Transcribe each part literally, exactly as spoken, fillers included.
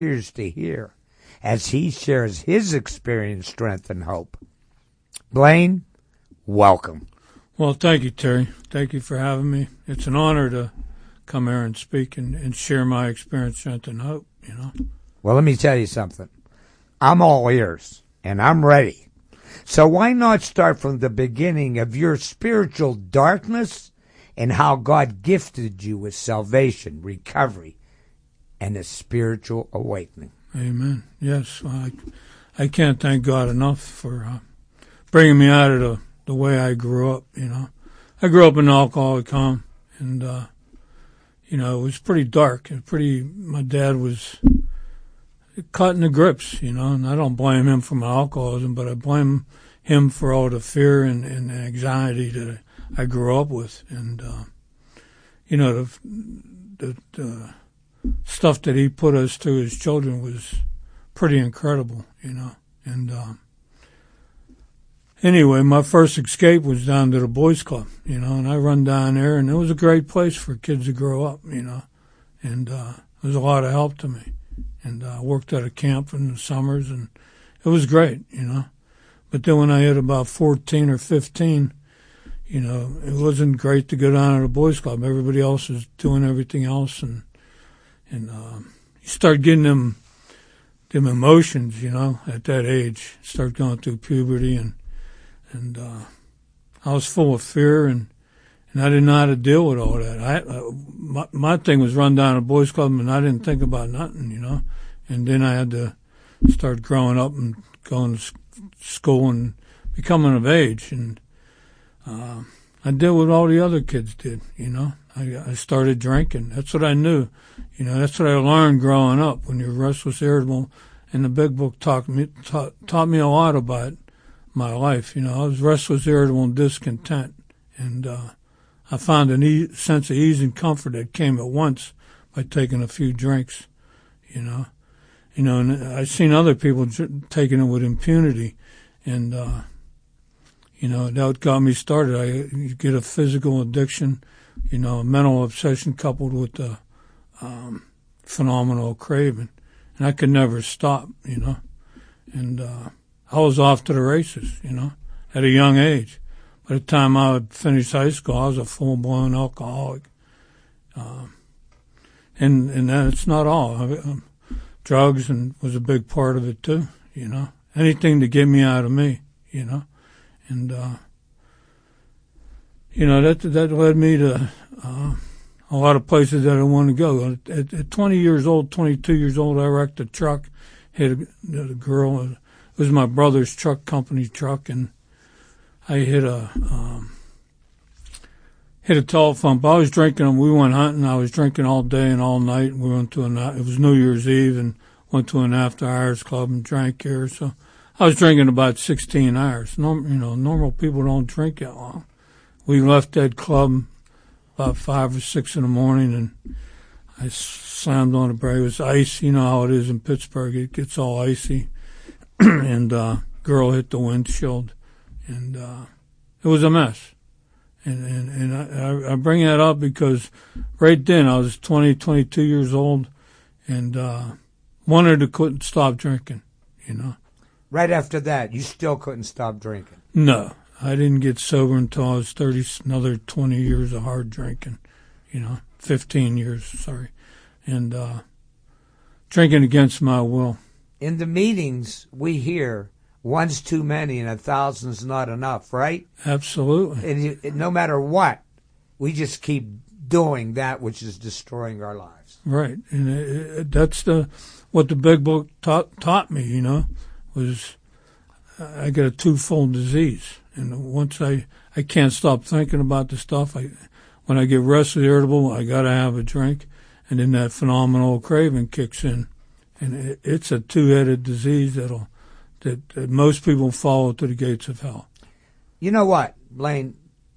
ears to hear as he shares his experience, strength, and hope. Blaine, welcome. Well, thank you, Terry. Thank you for having me. It's an honor to come here and speak and, and share my experience, strength, and hope, you know. Well, let me tell you something. I'm all ears, and I'm ready. So why not start from the beginning of your spiritual darkness and how God gifted you with salvation, recovery, and a spiritual awakening? Amen. Yes, I, I can't thank God enough for uh, bringing me out of the, the way I grew up, you know. I grew up in an alcoholic home, and, uh, you know, it was pretty dark. And pretty. My dad was caught in the grips, you know, and I don't blame him for my alcoholism, but I blame him for all the fear and, and anxiety that I grew up with. And, uh, you know, the, the, the stuff that he put us through as children was pretty incredible, you know. And um, anyway, my first escape was down to the boys' club, you know, and I run down there, and it was a great place for kids to grow up, you know. And uh, it was a lot of help to me. And I uh, worked at a camp in the summers, and it was great, you know. But then when I hit about fourteen or fifteen, you know, it wasn't great to go down to the boys' club. Everybody else was doing everything else, and and um, you start getting them them emotions, you know, at that age. Start going through puberty, and and uh, I was full of fear, and and I didn't know how to deal with all that. I uh, my, my thing was run down to the boys' club, and I didn't think about nothing, you know. And then I had to start growing up and going to school and becoming of age, and uh, I did what all the other kids did, you know. I, I started drinking. That's what I knew, you know. That's what I learned growing up. When you're restless, irritable, and the big book taught me taught, taught me a lot about my life. You know, I was restless, irritable, and discontent, and uh, I found a e- sense of ease and comfort that came at once by taking a few drinks, you know. You know, and I've seen other people taking it with impunity, and, uh, you know, that got me started. I you get a physical addiction, you know, a mental obsession coupled with a um, phenomenal craving, and I could never stop, you know. And uh, I was off to the races, you know, at a young age. By the time I had finished high school, I was a full-blown alcoholic. Um, and and that's not all. I, um, drugs and was a big part of it too, you know. Anything to get me out of me, you know. And, uh, you know, that that led me to uh, a lot of places that I wanted to go. At, at twenty years old, twenty-two years old, I wrecked a truck, hit a, hit a girl. It was my brother's truck company truck, and I hit a um, hit a telephone. I was drinking, and we went hunting. I was drinking all day and all night. We went to a, it was New Year's Eve, and went to an after hours club and drank here. So I was drinking about sixteen hours. Norm, you know, normal people don't drink that long. We left that club about five or six in the morning, and I slammed on the brake. It was ice. You know how it is in Pittsburgh. It gets all icy. And uh, girl hit the windshield, and uh, it was a mess. And and, and I, I bring that up because right then I was twenty, twenty-two years old, and uh, wanted to couldn't stop drinking, you know. Right after that, you still couldn't stop drinking? No, I didn't get sober until I was thirty, another twenty years of hard drinking, you know, fifteen years, sorry, and uh, drinking against my will. In the meetings, we hear one's too many and a thousand's not enough, right? Absolutely. And you, no matter what, we just keep doing that which is destroying our lives. Right, and it, it, that's the what the big book taught taught me. You know, was I got a twofold disease, and once I I can't stop thinking about the stuff. I when I get restless, irritable, I got to have a drink, and then that phenomenal craving kicks in, and it, it's a two-headed disease that'll that, that most people follow to the gates of hell. You know what, Blaine?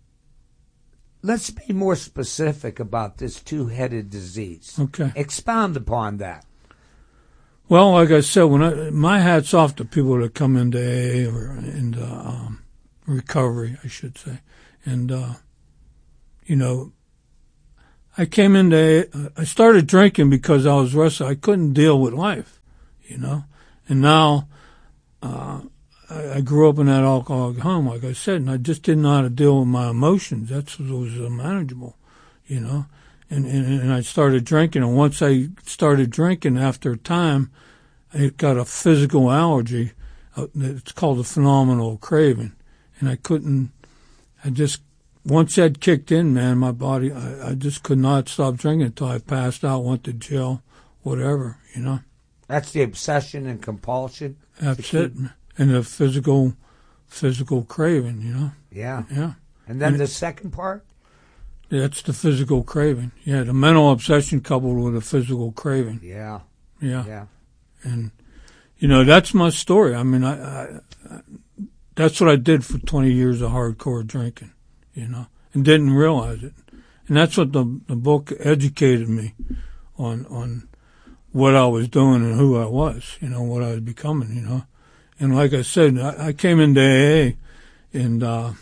Let's be more specific about this two-headed disease. Okay. Expound upon that. Well, like I said, when I, my hat's off to people that come into A A or into um, recovery, I should say. And, uh, you know, I came into, I started drinking because I was restless. I couldn't deal with life, you know. And now, uh, I, I grew up in that alcoholic home, like I said, and I just didn't know how to deal with my emotions. That's what was unmanageable, you know. And, and, and I started drinking, and once I started drinking, after a time, it got a physical allergy. It's called a phenomenal craving. And I couldn't, I just, once that kicked in, man, my body, I, I just could not stop drinking until I passed out, went to jail, whatever, you know. That's the obsession and compulsion. That's it. And the physical, physical craving, you know. Yeah. Yeah. And then and the second part? That's the physical craving. Yeah, the mental obsession coupled with a physical craving. Yeah. Yeah. Yeah. And, you know, that's my story. I mean, I, I, I that's what I did for twenty years of hardcore drinking, you know, and didn't realize it. And that's what the, the book educated me on, on what I was doing and who I was, you know, what I was becoming, you know. And like I said, I, I came into A A and, uh,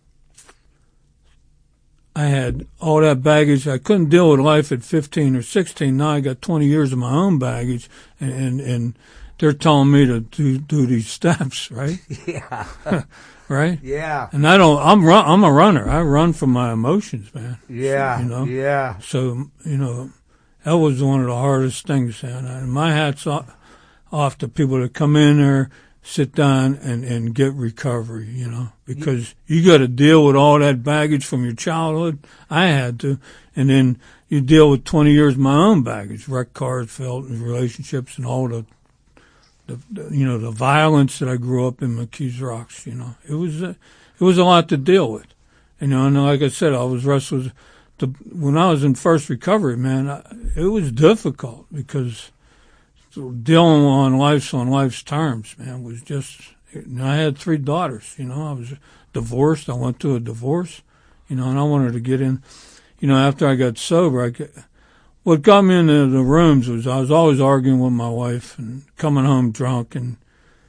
I had all that baggage. I couldn't deal with life at fifteen or sixteen. Now I got twenty years of my own baggage, and, and, and they're telling me to do, do these steps, right? Yeah. Right? Yeah. And I don't, I'm run, I'm a runner. I run from my emotions, man. Yeah. So, you know? Yeah. So, you know, that was one of the hardest things, and, and my hat's off, off to people that come in there, sit down and, and get recovery, you know, because you got to deal with all that baggage from your childhood. I had to. And then you deal with twenty years of my own baggage, wrecked cars, failed relationships, and all the, the, the, you know, the violence that I grew up in McKees Rocks, you know. It was, a, it was a lot to deal with. You know, and like I said, I was restless. The, when I was in first recovery, man, I, it was difficult because dealing on life's on life's terms, man, was just. And I had three daughters, you know. I was divorced. I went to a divorce, you know, and I wanted to get in. You know, after I got sober, I get, what got me into the rooms was I was always arguing with my wife and coming home drunk, and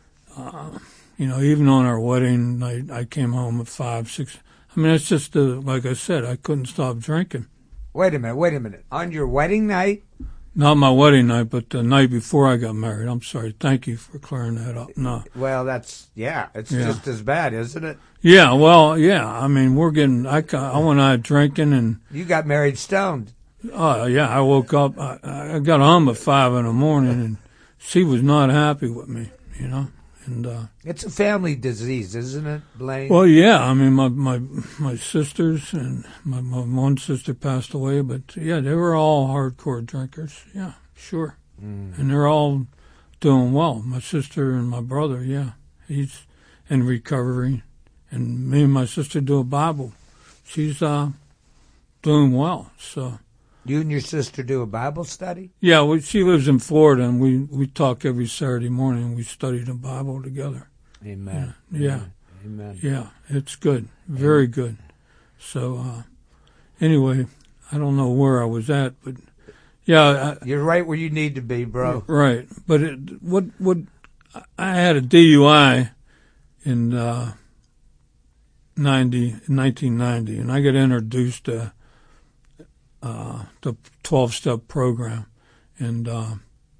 uh, you know, even on our wedding night, I came home at five, six. I mean, it's just uh, like I said, I couldn't stop drinking. Wait a minute, wait a minute. On your wedding night? Not my wedding night, but the night before I got married. I'm sorry. Thank you for clearing that up. No. Well, that's, yeah, it's Yeah. just as bad, isn't it? Yeah, well, yeah. I mean, we're getting, I, ca- I went out drinking and, You got married stoned. oh, yeah, I woke up, I, I got home at five in the morning and she was not happy with me, you know? And, uh, It's a family disease, isn't it, Blaine? well, yeah, I mean, my, my, my sisters and my, my one sister passed away, but yeah, they were all hardcore drinkers. Yeah, sure. Mm. And they're all doing well. My sister and my brother, yeah, he's in recovery. And me and my sister do a Bible. She's, uh, doing well, so. You and your sister do a Bible study? Yeah, we, she lives in Florida, and we, we talk every Saturday morning, and we study the Bible together. Amen. Yeah. Amen. Yeah, it's good. Very good. So, uh, anyway, I don't know where I was at, but yeah. I, You're right where you need to be, bro. Right. But it, what, what, I had a D U I in, uh, ninety, nineteen ninety, and I got introduced to, uh, the twelve-step program. And, uh,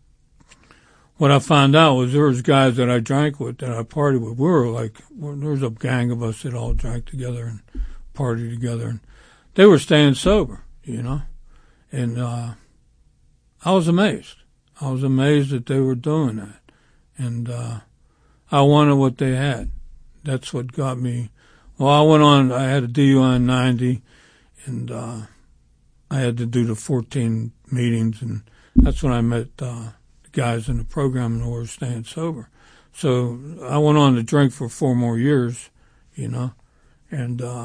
what I found out was there was guys that I drank with, that I partied with. We were like, there was a gang of us that all drank together and partied together. And they were staying sober, you know. And uh, I was amazed. I was amazed that they were doing that. And uh, I wanted what they had. That's what got me. Well, I went on, I had a D U I in ninety, and uh, I had to do the fourteen meetings, and that's when I met uh, the guys in the program who were staying sober. So I went on to drink for four more years, you know, and uh,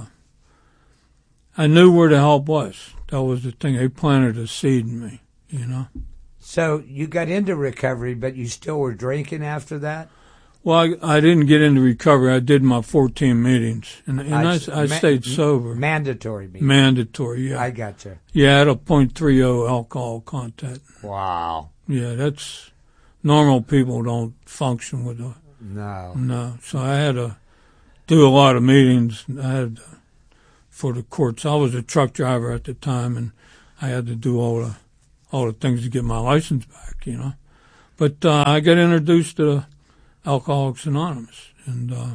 I knew where the help was. That was the thing. They planted a seed in me, you know. So you got into recovery, but you still were drinking after that? Well, I, I didn't get into recovery. I did my fourteen meetings, and, and I, I, I ma- stayed sober. Mandatory meetings. Mandatory, yeah. I gotcha. Yeah, at a point three oh alcohol content. Wow. Yeah, that's, normal people don't function with a, No. no. So I had to do a lot of meetings. I had to, for the courts. I was a truck driver at the time, and I had to do all the all the things to get my license back, you know. But uh, I got introduced to Alcoholics Anonymous, and uh,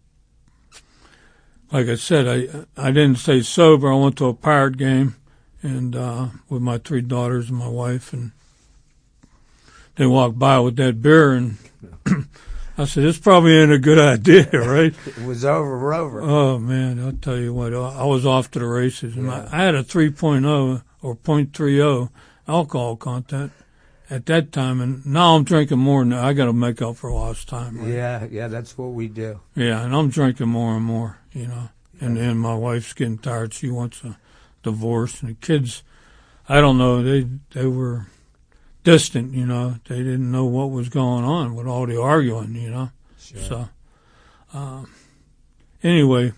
like I said, I I didn't stay sober. I went to a Pirate game, and uh, with my three daughters and my wife, and they walked by with that beer, and I said, "This probably ain't a good idea, right?" It was over, over. Oh man, I'll tell you what, I was off to the races, and yeah. I, I had a three point oh or point three oh alcohol content at that time, and now I'm drinking more than that. I got to make up for lost time. Right? Yeah, yeah, that's what we do. Yeah, and I'm drinking more and more, you know. Yeah. And then my wife's getting tired; she wants a divorce, and the kids, I don't know, they they were distant, you know. They didn't know what was going on with all the arguing, you know. Sure. So, um, anyway,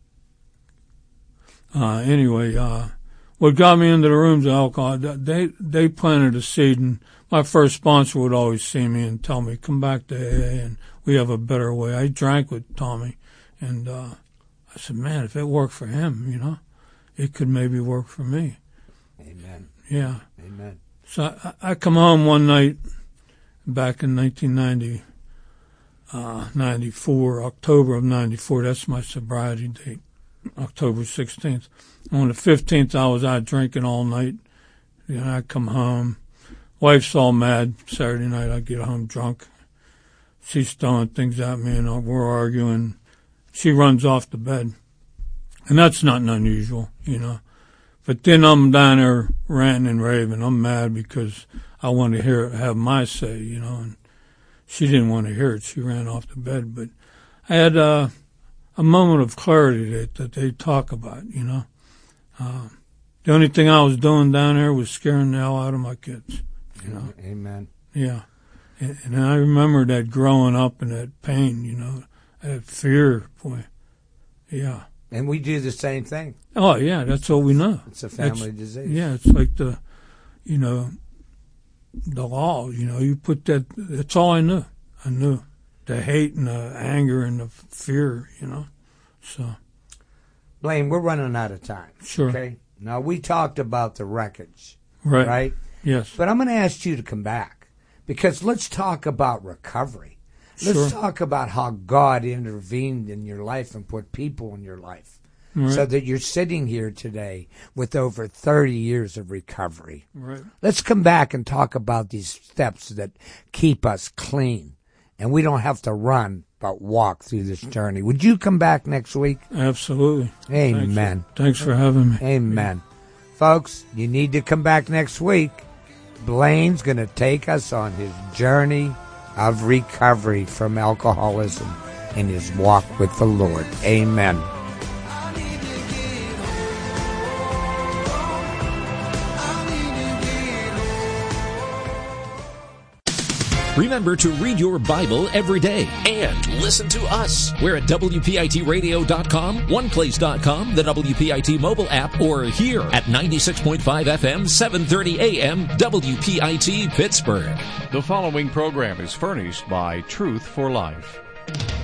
uh, anyway, uh, what got me into the rooms of alcohol, they, they planted a seed, and my first sponsor would always see me and tell me, come back to A A and we have a better way. I drank with Tommy, and, uh, I said, man, if it worked for him, you know, it could maybe work for me. Amen. Yeah. Amen. So I, I come home one night back in nineteen ninety, uh, ninety-four, October of ninety-four. That's my sobriety date, October sixteenth. On the fifteenth, I was out drinking all night. You know, I come home. Wife's all mad. Saturday night, I get home drunk. She's throwing things at me, and we're arguing. She runs off to bed. And that's nothing unusual, you know. But then I'm down there ranting and raving. I'm mad because I want to hear have my say, you know. And she didn't want to hear it. She ran off to bed. But I had uh, a moment of clarity that, that they talk about, you know. Uh, the only thing I was doing down there was scaring the hell out of my kids, you know. Amen. Yeah. And, and I remember that growing up and that pain, you know, that fear, boy. Yeah. And we do the same thing. Oh, yeah, that's all we know. It's a family it's, disease. Yeah, it's like the, you know, the law, you know, you put that, that's all I knew. I knew the hate and the anger and the fear, you know, so. Blaine, we're running out of time. Sure. Okay? Now, we talked about the wreckage. Right. Right? Yes. But I'm going to ask you to come back because let's talk about recovery. Let's Sure. talk about how God intervened in your life and put people in your life Right. so that you're sitting here today with over thirty years of recovery. Right. Let's come back and talk about these steps that keep us clean and we don't have to run but walk through this journey. Would you come back next week? Absolutely. Amen. Thanks for, thanks for having me. Amen. Folks, you need to come back next week. Blaine's going to take us on his journey of recovery from alcoholism in his walk with the Lord. Amen. Remember to read your Bible every day and listen to us. We're at W P I T radio dot com, one place dot com, the W P I T mobile app, or here at ninety-six point five F M, seven thirty A M, W P I T Pittsburgh. The following program is furnished by Truth for Life.